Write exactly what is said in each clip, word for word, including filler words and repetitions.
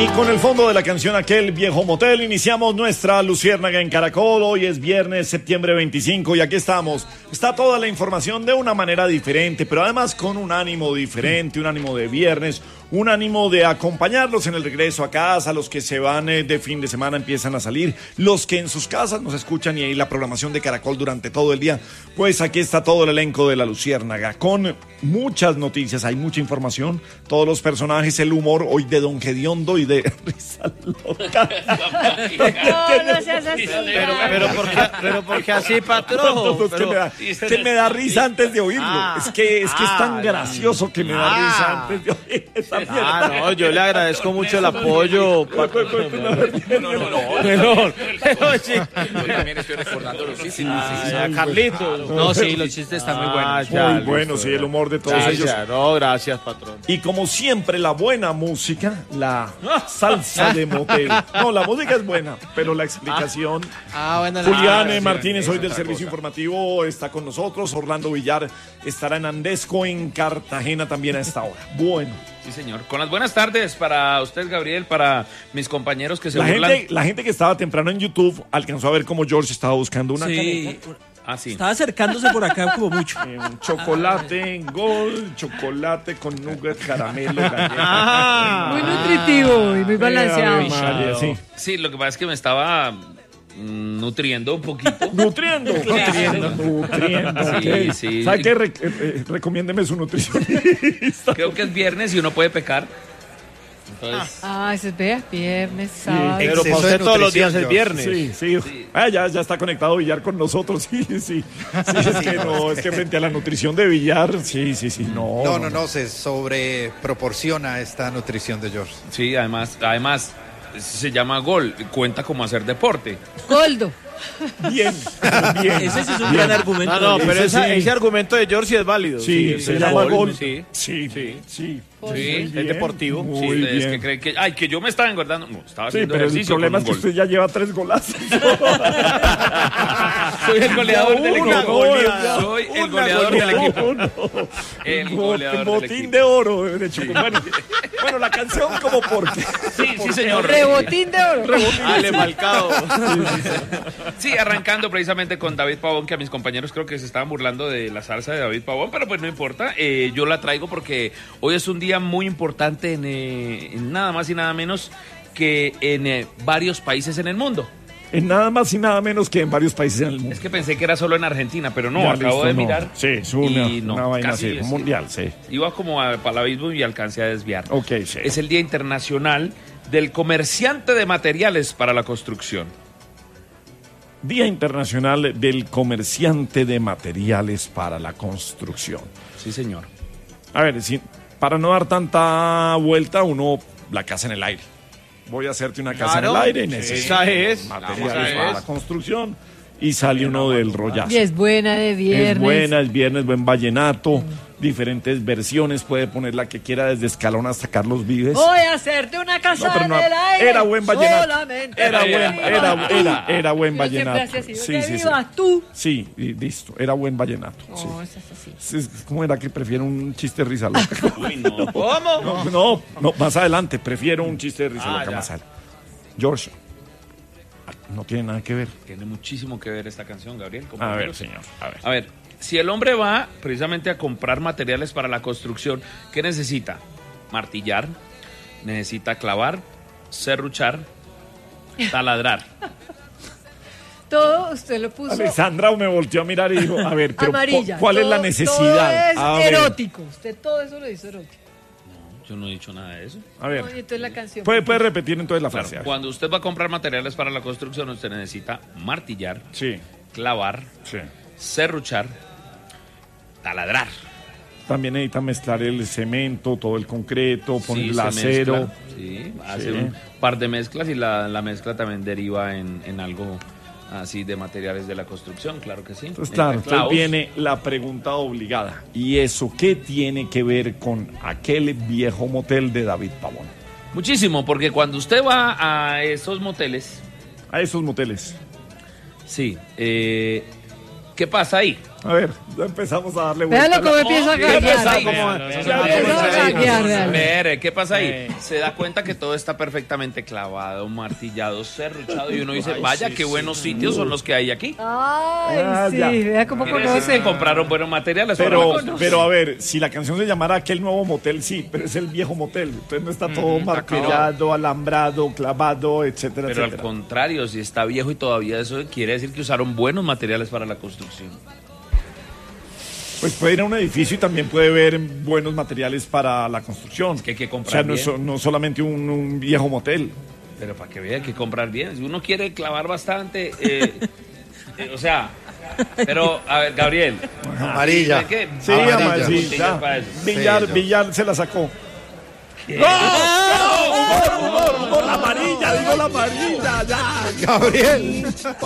Y con el fondo de la canción Aquel Viejo Motel iniciamos nuestra Luciérnaga en Caracol. Hoy es viernes, septiembre veinticinco, y aquí estamos. Está toda la información de una manera diferente, pero además con un ánimo diferente, un ánimo de viernes, un ánimo de acompañarlos en el regreso a casa. Los que se van eh, de fin de semana empiezan a salir, los que en sus casas nos escuchan y ahí la programación de Caracol durante todo el día. Pues aquí está todo el elenco de la Luciérnaga con muchas noticias, hay mucha información, todos los personajes, el humor hoy de Don Gediondo y de Risa Loca. No, no seas así. Pero, pero, ¿por qué, pero porque así, patrón. No, no, es que me da, que me da risa antes de oírlo. Ah, es que es que es tan ah, gracioso que me da ah, risa antes de oír esa mierda. Ah, no, yo le agradezco mucho el apoyo. No, no, no, no. Pero, pero sí. Yo también estoy recordando los chistes. Ah, Carlitos. No, sí, los chistes están muy buenos. Ah, ya, Muy bueno, listo, sí, el humor de todos ya, ellos. ya, no, gracias, patrón. Y como siempre, la buena música, la salsa de motel. No, la música es buena, pero la explicación. Ah, bueno. Julián Ah, eh, sí, Martínez, eso hoy es del otra Servicio cosa. Informativo, está con nosotros. Orlando Villar estará en Andesco, en Cartagena también a esta hora. Bueno, Sí, señor. Con las buenas tardes para usted, Gabriel, para mis compañeros que se la burlan. gente, la gente que estaba temprano en YouTube alcanzó a ver cómo George estaba buscando una Sí, Ah, sí. estaba acercándose por acá como mucho. caneta, eh, un chocolate en gol, chocolate con nugget, caramelo, galleta. Ah, Muy nutritivo y muy balanceado. Eh, Ave María, sí. Sí, lo que pasa es que me estaba mm, nutriendo un poquito. Nutriendo, nutriendo, nutriendo. Sí, ok. sí. ¿Sabe qué? Re- eh, eh, recomiéndeme su nutricionista. Creo que es viernes y uno puede pecar. Entonces, Ah, eso es vea, viernes, sábado. pero para Exceso usted de todos los nutrición, días es George. viernes. Sí, sí. Ah, ya, ya está conectado Villar con nosotros. Sí, sí. Sí, es que no, es que frente a la nutrición de Villar, sí, sí, sí. No, No, no, no, se sobreproporciona esta nutrición de George. sí, además, además se llama gol, cuenta como hacer deporte. Goldo. Bien, bien. Ese sí es un bien. gran argumento. No, no, pero Ese esa- sí. ese argumento de George sí es válido. Sí, se es llama gol, gol. Sí. Sí, sí, sí. Sí, Muy es deportivo. Muy Sí, ustedes bien. que creen que, ay, que yo me estaba engordando. No, estaba Sí, haciendo pero el ejercicio problema con es que un gol. usted ya lleva tres golazos. Soy el goleador del Una equipo. goleada. Soy el Una goleador del goleada. equipo. No. El Bot- goleador del Botín equipo. de oro de Choco. Bueno, bueno, la canción como porque. Sí, sí, señor. Rebotín de oro. Ale Falcao. Sí, arrancando precisamente con David Pavón, que a mis compañeros creo que se estaban burlando de la salsa de David Pavón, pero pues no importa. Eh, yo la traigo porque hoy es un día muy importante en, eh, en nada más y nada menos que en eh, varios países en el mundo. En nada más y nada menos que en varios países en el mundo. Es que pensé que era solo en Argentina, pero no, Ya, acabo listo, de no. mirar. Sí, es una, y no, una vaina casi así, es- mundial, sí. Iba como a, para el abismo y alcancé a desviar. Ok, sí. Es el Día Internacional del Comerciante de Materiales para la Construcción. Día Internacional del Comerciante de Materiales para la Construcción. Sí, señor. A ver, si, para no dar tanta vuelta, uno la casa en el aire. Voy a hacerte una casa Claro, en el aire y sí, necesito esa es, materiales esa para es. la construcción. Y sale uno del rollazo. Y es buena de viernes. Es buena, es viernes, buen vallenato, diferentes versiones, puede poner la que quiera desde Escalón hasta Carlos Vives. Voy a hacerte una casa No, pero no, en el aire. era buen vallenato. Solamente Era que buen, vivas era, tú. era, era buen Yo siempre vallenato. hacía así, Sí, que sí, sí. vivas tú. Sí, y listo, era buen vallenato. sí. No, eso es así. Sí, es- ¿Cómo era que prefiero un chiste de risa loca? Uy, no. ¿Cómo? No, no, no, más adelante, prefiero un chiste de risa Ah, loca ya. más adelante. George, no tiene nada que ver. Tiene muchísimo que ver esta canción, Gabriel. A ver, compañeros. señor, a ver. A ver, si el hombre va precisamente a comprar materiales para la construcción, ¿qué necesita? Martillar, necesita clavar, serruchar, taladrar. Todo usted lo puso Alexandra me volteó a mirar y dijo, a ver, pero amarilla. ¿cuál es la Todo- necesidad? Todo A es ver, erótico. Usted todo eso lo hizo erótico. Yo no he dicho nada de eso. a No, y ver, entonces la canción. ¿puede, puede repetir entonces la Claro, frase? A ver. cuando usted va a comprar materiales para la construcción, usted necesita martillar, Sí, clavar, sí. serruchar, taladrar. También necesita mezclar el cemento, todo el concreto, poner Sí, el se acero. mezcla, sí, hace Sí. un par de mezclas y la, la mezcla también deriva en, en algo así de materiales de la construcción, claro que sí. Entonces, claro, Entre entonces clavos. viene la pregunta obligada. ¿Y eso qué tiene que ver con aquel viejo motel de David Pavón? Muchísimo, porque cuando usted va a esos moteles, A esos moteles. sí, eh, ¿qué pasa ahí? A ver, ya empezamos a darle vuelta. Véalo cómo empieza a Ya empezamos, gaguear. ya Ya empezamos. empezó a gaguear, véalo. Mere, ¿qué pasa ahí? Se da cuenta que todo está perfectamente clavado, martillado, serruchado y uno dice, vaya, qué buenos sitios son los que hay aquí. Ay, Ah, sí, ya. vea cómo Quiere decir conoce. que compraron buenos materiales. Pero, para la- pero a ver, si la canción se llamara Aquel Nuevo Motel, sí, pero es el viejo motel. Entonces no está todo martillado, alambrado, clavado, etcétera, Pero al etcétera. contrario, si está viejo y todavía eso quiere decir que usaron buenos materiales para la construcción. Pues puede ir a un edificio y también puede ver buenos materiales para la construcción. Es que hay que O comprar sea, no, es bien. so- no solamente un, un viejo motel. Pero para que vea, hay que comprar bien. Si uno quiere clavar bastante, eh, eh, o sea, pero, a ver, Gabriel. Amarilla. ¿de qué? Sí, Amarilla. ama- sí, Puntillas ya. para eso. Villar, Sí, yo- Villar se la sacó. ¡No! ¡No! ¡Humor, humor, humor! ¡La amarilla! ¡Digo la amarilla! ¡Ya! Gabriel.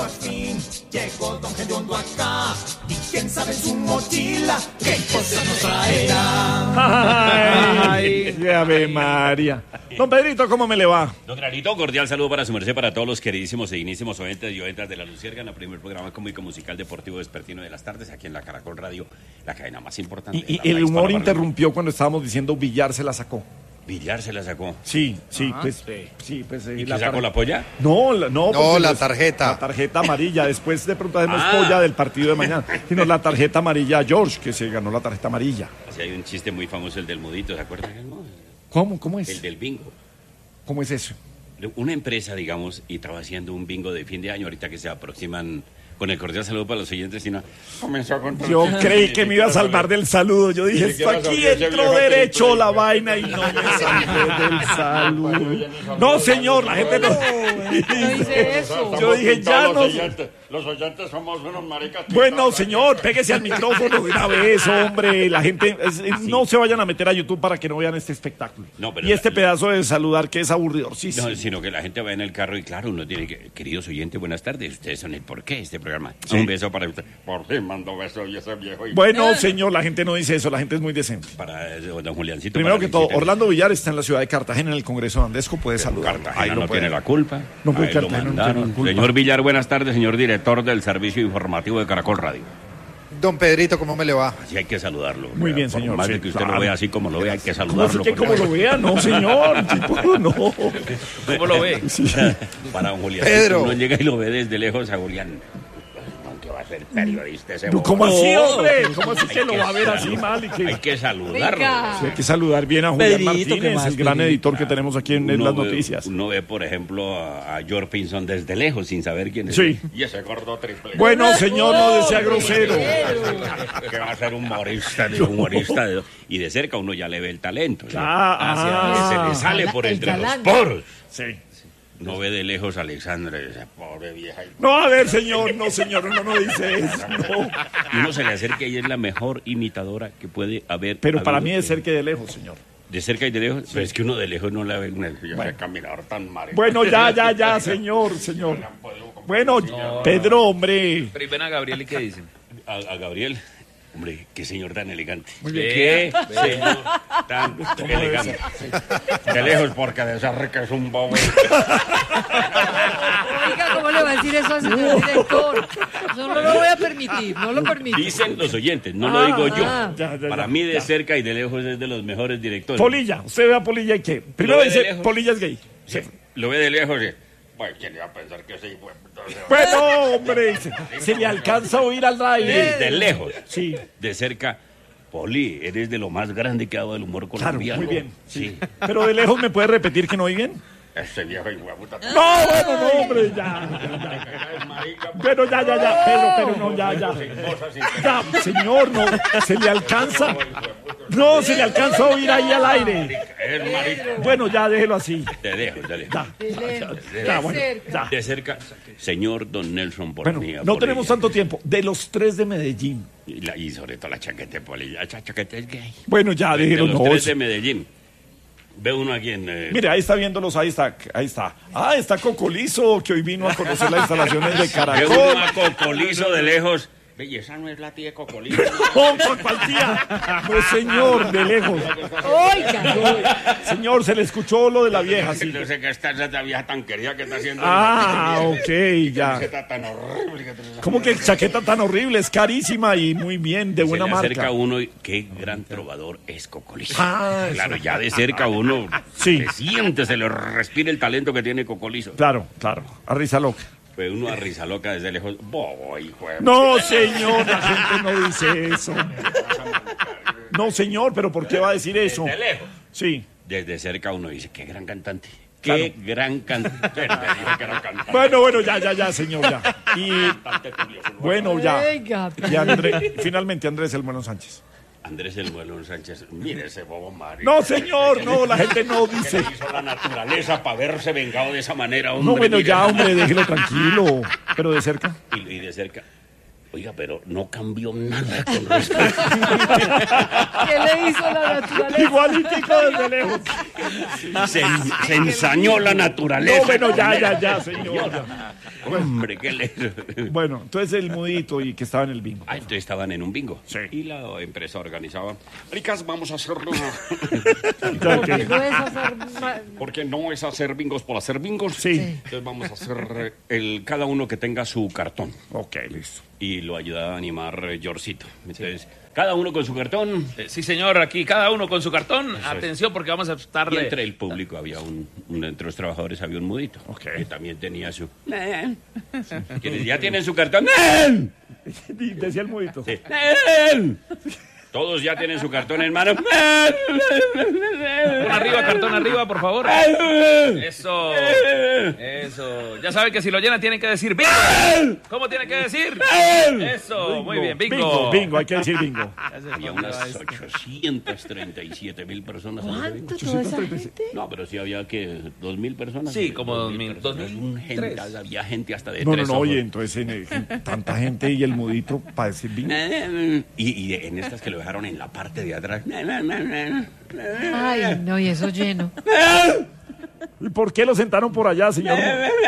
¡Ay! ¡Qué Ave María! Don Pedrito, ¿cómo me le va? Don Granito, cordial saludo para su merced, para todos los queridísimos e dignísimos oyentes y oyentas de La Luciérnaga, el primer programa cómico musical deportivo vespertino de las tardes, aquí en la Caracol Radio, la cadena más importante. Y, de y la el raíz humor para interrumpió cuando estábamos diciendo Villar se la sacó. Villar se la sacó. Sí, sí, Ajá, pues. sí. Sí, pues. eh, ¿Y la que sacó tar- la polla? No, la- no. No, porque la pues, tarjeta. La tarjeta amarilla. Después de pronto hacemos Ah. polla del partido de mañana. Sino la tarjeta amarilla a George, que se ganó la tarjeta amarilla. Así hay un chiste muy famoso, el del mudito, ¿se acuerdan? ¿Cómo? ¿Cómo El es? del bingo. ¿Cómo es eso? Una empresa, digamos, y estaba haciendo un bingo de fin de año, ahorita que se aproximan, con el cordial saludo para los oyentes, y no, comenzó con... Yo creí que me iba a salvar del saludo. Yo dije, esto aquí entró derecho la vaina y no me salvé del saludo. No, señor, la gente no. No hice eso. Yo dije, ya no. Los oyentes somos unos maricas. Bueno, señor, péguese al micrófono de una vez, hombre. La gente, es- es- no se vayan a meter a YouTube para que no vean este espectáculo. No, pero y este la- pedazo de saludar que es aburridorcísimo. No, sino que la gente va en el carro y claro, uno tiene que, queridos oyentes, buenas tardes, ustedes son el porqué de este programa. Sí. Un beso para usted. Por fin mando besos y ese viejo. Y Bueno, señor, la gente no dice eso, la gente es muy decente. para eh, don Juliancito. Primero para que todo, Luisito. Orlando Villar está en la ciudad de Cartagena, en el Congreso de Andesco, puede saludar. Cartagena no tiene la culpa. No, pero Ahí lo Cartagena no tiene mandaron. la culpa. Señor Villar, buenas tardes, señor director del servicio informativo de Caracol Radio. Don Pedrito, ¿cómo me le va? Así hay que saludarlo. Muy bien, Por señor, Más sí, de que usted claro. lo vea así como lo vea, hay que ¿Cómo saludarlo. así que porque- como lo vea? No, señor, tipo, no. ¿Cómo lo ve? Para don Julián. Pedro. Uno llega y lo ve desde lejos a Julián. ¿Qué va a ser periodista ese? ¿Cómo bobo? así, hombre? ¿Cómo así Hay que lo que va a ver sal- así mal? Y que... Hay que saludarlo. Venga. Sí, hay que saludar bien a Julián Pedrito, ¿qué Martínez, más, el gran Pedrito? editor que tenemos aquí en, en Uno las ve- noticias. Uno ve, por ejemplo, a, a George Pinson desde lejos sin saber quién es. Sí. Y ese gordo triple. Bueno, señor, no sea grosero. Que va a ser humorista, de humorista. de- y de cerca uno ya le ve el talento. ¿sí? Ah, ah. Se le sale por El entre los talán. poros. Sí. No ve de lejos a Alexandra, esa pobre vieja. No, a ver, señor, no, señor, uno no dice eso. No. Y uno se le acerca y es la mejor imitadora que puede haber. Pero para mí habido. de cerca y de lejos, señor. De cerca y de lejos, pero es que uno de lejos no la ve una ese caminador tan marica. Bueno, ya, ya, ya, señor, señor. Bueno, Pedro, hombre. Pero y ven a Gabriel y qué dicen. A, a Gabriel, hombre, qué señor tan elegante. bien. Qué señor tan elegante. De lejos, porque de cerca es un bobo. Oiga, ¿cómo le va a decir eso al señor director? Eso no lo voy a permitir, no lo permito. Dicen los oyentes, no lo digo yo. Ah. Ya, ya, Para ya, mí de ya. cerca y de lejos es de los mejores directores. Polilla, usted ve a Polilla y qué. Primero Lo ve de dice, lejos. Polilla es gay. Sí, lo ve de lejos y... Bueno, ¿quién iba a pensar que ese hijo de puta se va? Bueno, hombre, se, se le alcanza a oír al aire. Desde lejos. Sí. De cerca, Poli, eres de lo más grande que ha dado el humor Claro, colombiano. muy bien. Sí. Pero de lejos me puede repetir que no oí bien. Ese viejo hijo de puta. No, bueno, no, hombre, ya. Pero ya, ya, ya, Pedro, pero no, ya, ya. Ya, señor, no, se le alcanza. No, se le alcanza a oír ahí al aire. Eres marica. Bueno, ya, déjelo así. De lejos, de lejos. Ya, De lejos, ya, de bueno, cerca. ya. De cerca, señor Don Nelson Bueno, Bornía. no Polilla. tenemos tanto tiempo. De los tres de Medellín. Y, la- y sobre todo la chaqueta de Polilla. La chaqueta es gay. Bueno, ya, De déjelo, los no. tres de Medellín. Ve uno aquí en... eh, Mire, ahí está viéndolos, ahí está, ahí está. Ah, está Cocolizo, que hoy vino a conocer las instalaciones de ve Caracol. uno a Cocolizo de lejos Belleza no es la tía de Cocolito. ¡Oh, con cuál tía! No, señor, de lejos. Oiga. Señor, se le escuchó lo de la vieja, sí. No sé qué está esa vieja tan querida que está haciendo. Ah, ok, ya. Está tan horrible que te- ¿Cómo que chaqueta tan horrible? Es carísima y muy bien, de buena se le acerca marca. uno y qué gran trovador es Cocolito. Ah, claro, ya de cerca uno Sí. se siente, se le respira el talento que tiene Cocolizo. Claro, claro, a risa loca. Pues uno a risa loca desde lejos. Bobo, hijo de- No, señor, la gente no dice eso. No, señor, pero ¿por qué va a decir eso? Desde lejos. Sí. Desde cerca uno dice, qué gran cantante. Qué gran cantante. Gran cantante. Bueno, bueno, ya, ya, ya, señor, ya. Y bueno, ya. Oiga. Y André, finalmente Andrés El Bueno Sánchez. Andrés El Bueno Sánchez, mire ese bobo Mario. No, señor, no, la gente no ¿Qué dice. le hizo la naturaleza para haberse vengado de esa manera, hombre? No, bueno, Mire. ya, hombre, déjelo tranquilo. Pero de cerca. Y, y de cerca. Oiga, pero no cambió nada con respecto. ¿Qué le hizo la naturaleza? Igualitico desde lejos. Se, se ensañó la naturaleza. No, bueno, ya, ya, ya, señor. ya. Hombre, ¿qué le Bueno, entonces el mudito y que estaba en el bingo. Ah, entonces estaban en un bingo. Sí. Y la empresa organizaba. Ricas, vamos a hacerlo. Ya que- No es hacer ma- Porque no es hacer bingos por hacer bingos. Sí. Entonces vamos a hacer eh, el, cada uno que tenga su cartón. Ok, listo. Y lo ayudaba a animar eh, Yorcito. Entonces, cada uno con su cartón. Eh, Sí, señor, aquí cada uno con su cartón. es. Atención, porque vamos a Y estarle. entre el público había un, un- entre los trabajadores había un mudito. Ok. Que también tenía su. Quienes ya tienen su cartón. Decía el mudito. Sí. Todos ya tienen su cartón en mano. Cartón arriba, cartón arriba, por favor. Eso. Eso. Ya saben que si lo llenan tienen que decir bingo. ¿Cómo tienen que decir? Eso. Muy bien, bingo. Bingo, bingo, hay que decir bingo. Había unas ochocientas treinta y siete mil personas. en ese bingo. ¿Cuánto toda esa gente? No, pero sí había que dos mil personas. Sí, como dos mil, personas. dos mil Un gente, tres. había gente hasta de No, no, tres no, ojos. oye, entonces en el- en tanta gente y el mudito para decir bingo. Y, y en estas que lo dejaron en la parte de atrás. Ay, no, y eso lleno. ¿Y por qué lo sentaron por allá, señor?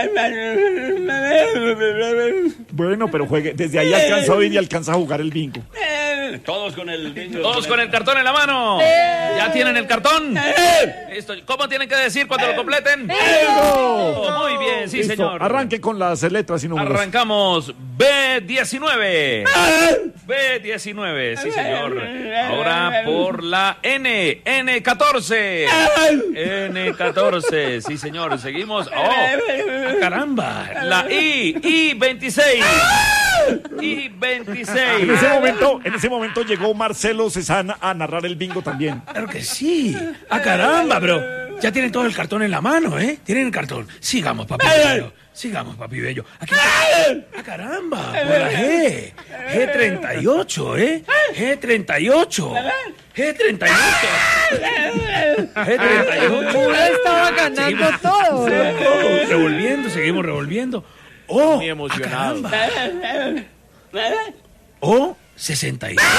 Bueno, pero juegue. Desde ahí alcanza a oír y alcanza a jugar el bingo. Todos con el bingo. Todos con el cartón en la mano. ¿Ya tienen el cartón? Listo. ¿Cómo tienen que decir cuando lo completen? Oh, muy bien, sí, Listo, señor. arranque con las letras y números. Arrancamos B diecinueve. B diecinueve, sí, señor. Ahora por la N. N catorce. N catorce, sí, señor. Seguimos. ¡Oh! ¡Ah, caramba! La I. I veintiséis. I En veintiséis. ese momento, en ese momento llegó Marcelo Cezana a narrar el bingo también. Claro que sí. ¡Ah, caramba! Pero ya tienen todo el cartón en la mano, ¿eh? Tienen el cartón. Sigamos, papi bello. Sigamos, papi bello. Aquí está. ¡Ah, caramba! Por la G. G treinta y ocho, ¿eh? G treinta y ocho. G treinta y ocho. G treinta y ocho. Uno estaba ganando todo. ¿eh? Seguimos revolviendo, seguimos revolviendo. ¡Oh! Muy emocionado. ¡Ah, caramba! ¡Oh! sesenta y dos.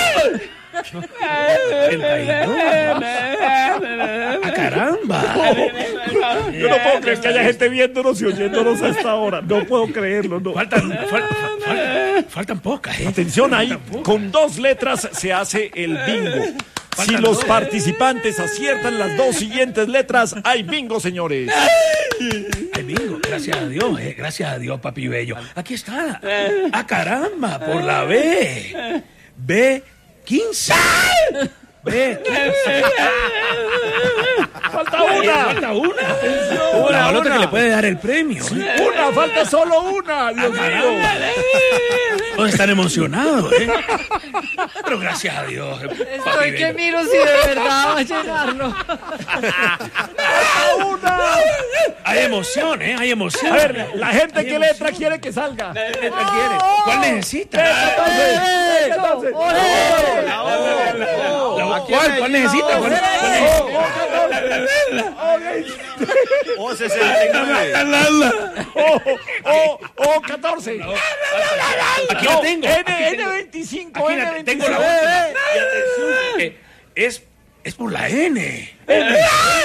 sesenta y dos. ¡Ah, caramba! Yo no puedo creer que haya gente viéndonos y oyéndonos a esta hora. No puedo creerlo, no. Faltan, fal- fal- fal- faltan pocas, ¿eh? Atención ahí, con dos letras se hace el bingo. Si los participantes aciertan las dos siguientes letras, hay bingo, señores. Ay, bingo, gracias a Dios, eh, gracias a Dios, papi bello. Aquí está. ¡Ah, caramba! Por la B. B quince. B quince. Falta una. Falta una. La balota que le puede dar el premio. ¿eh? Una, falta solo una, Dios mío. Todos están emocionados, ¿eh? Pero gracias a Dios. eh, papi Estoy que bello. miro si de verdad va a llenarlo. Hay emoción, ¿eh? Hay emoción. A ver, la gente, ¿qué letra quiere que salga? ¿Qué letra quiere? ¿Cuál necesita? Entonces, La- ¿Cuál? ¿Cuál necesita? ¿Cuál- O sesenta y nueve. O, o, o catorce. Aquí No, la tengo. N, Aquí tengo. N veinticinco, Aquí la N tengo la veinticinco. última. Y atención, que es, es por la N. N.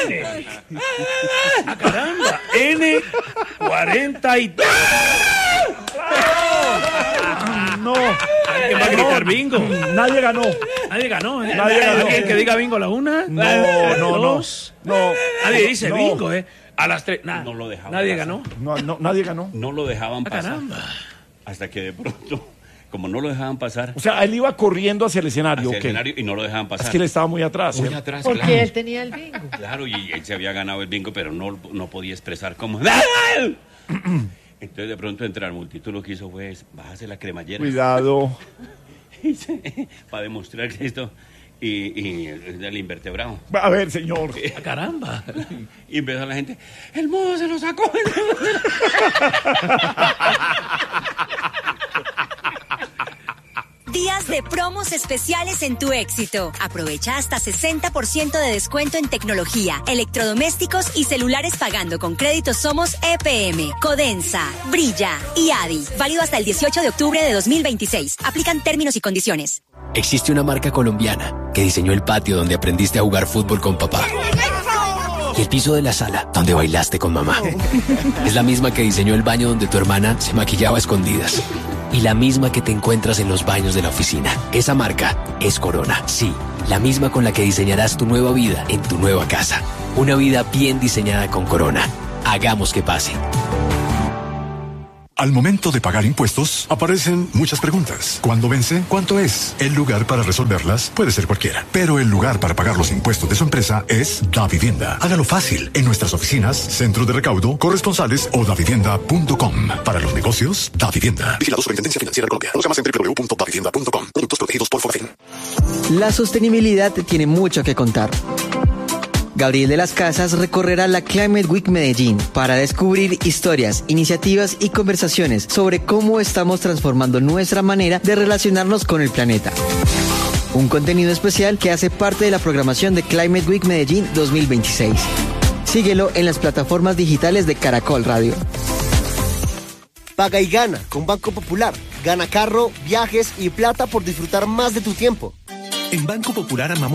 ¡Ah, caramba! N cuarenta y dos. No, ¿Quién va a gritar bingo? Nadie ganó. Nadie ganó, ¿eh? Nadie ganó. ¿Alguien que diga bingo a la una? No, no, no. Dos. No. Nadie dice No. bingo, ¿eh? A las tres. Nada. No lo dejaban Nadie pasar. ganó. No, no, nadie ganó. No lo dejaban Ah, pasar. caramba. Hasta que de pronto, como no lo dejaban pasar, O sea, él iba corriendo hacia el escenario. hacia el ¿ok? escenario y no lo dejaban pasar. Es que él estaba muy atrás. Muy ¿eh? atrás, Porque claro. él tenía el bingo. Claro, y él se había ganado el bingo, pero no, no podía expresar cómo. Entonces de pronto entre la multitud lo que hizo fue bajarse la cremallera Cuidado. para demostrar que esto y, y el, el invertebrado. A ver, señor. Ah, caramba. Y empezó la gente, el modo se lo sacó. El modo se lo-". Días de promos especiales en Tu Éxito. Aprovecha hasta sesenta por ciento de descuento en tecnología, electrodomésticos y celulares pagando con créditos Somos E P M, Codensa, Brilla y Adi. Válido hasta el dieciocho de octubre de dos mil veintiséis. Aplican términos y condiciones. Existe una marca colombiana que diseñó el patio donde aprendiste a jugar fútbol con papá. Y el piso de la sala donde bailaste con mamá. Es la misma que diseñó el baño donde tu hermana se maquillaba a escondidas. Y la misma que te encuentras en los baños de la oficina. Esa marca es Corona. Sí, la misma con la que diseñarás tu nueva vida en tu nueva casa. Una vida bien diseñada con Corona. Hagamos que pase. Al momento de pagar impuestos, aparecen muchas preguntas. ¿Cuándo vence? ¿Cuánto es? El lugar para resolverlas puede ser cualquiera, pero el lugar para pagar los impuestos de su empresa es Davivienda. Hágalo fácil en nuestras oficinas, centro de recaudo, corresponsales o davivienda punto com. Para los negocios, Davivienda. Vigilado Superintendencia Financiera de Colombia. Conozca más en doble u doble u doble u punto davivienda punto com. Productos protegidos por Forfin. La sostenibilidad tiene mucho que contar. Gabriel de las Casas recorrerá la Climate Week Medellín para descubrir historias, iniciativas y conversaciones sobre cómo estamos transformando nuestra manera de relacionarnos con el planeta. Un contenido especial que hace parte de la programación de Climate Week Medellín dos mil veintiséis. Síguelo en las plataformas digitales de Caracol Radio. Paga y gana con Banco Popular. Gana carro, viajes y plata por disfrutar más de tu tiempo. En Banco Popular amamos